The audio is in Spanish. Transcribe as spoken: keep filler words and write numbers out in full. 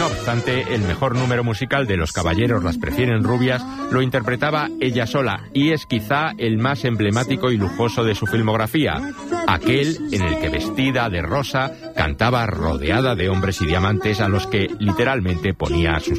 No obstante, el mejor número musical de Los caballeros las prefieren rubias lo interpretaba ella sola, y es quizá el más emblemático y lujoso de su filmografía, aquel en el que vestida de rosa cantaba rodeada de hombres y diamantes a los que literalmente ponía a sus